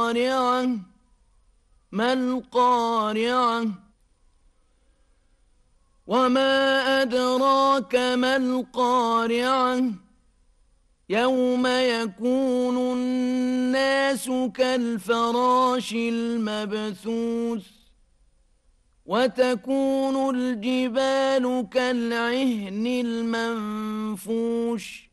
القارعة ما القارعة وما أدراك ما القارعة يوم يكون الناس كالفراش المبثوث وتكون الجبال كالعهن المنفوش